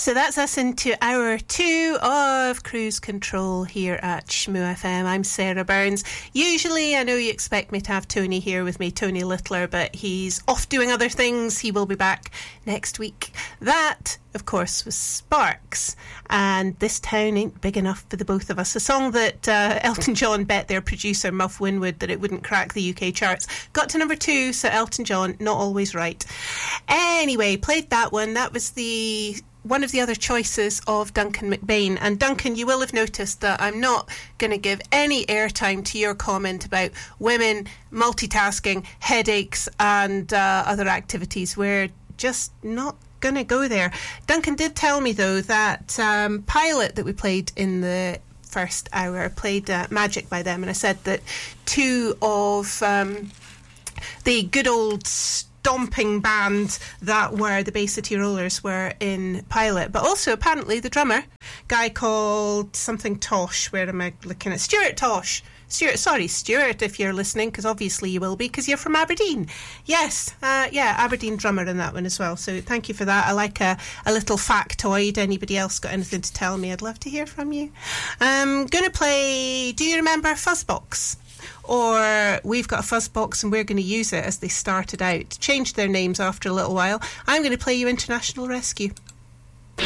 So that's us into hour 2 of Cruise Control here at Shmoo FM. I'm Sarah Burns. Usually, I know you expect me to have Tony here with me, Tony Littler, but he's off doing other things. He will be back next week. That, of course, was Sparks. And This Town Ain't Big Enough for the Both of Us. A song that Elton John bet their producer, Muff Winwood, that it wouldn't crack the UK charts. Got to number 2, so Elton John, not always right. Anyway, played that one. That was one of the other choices of Duncan McBain. And Duncan, you will have noticed that I'm not going to give any airtime to your comment about women, multitasking, headaches and other activities. We're just not going to go there. Duncan did tell me, though, that Pilot that we played in the first hour, played Magic by them, and I said that 2 of the good old stomping band that were the Bay City Rollers were in Pilot, but also apparently the drummer, guy called something Tosh. Where am I looking at? Stuart Tosh. Stuart, if you're listening, because obviously you will be, because you're from Aberdeen. Yes, Aberdeen drummer in that one as well. So thank you for that. I like a little factoid. Anybody else got anything to tell me? I'd love to hear from you. I'm going to play, do you remember Fuzzbox? Or We've Got a Fuzzbox and We're Going to Use It, as they started out. Changed their names after a little while. I'm going to play you International Rescue.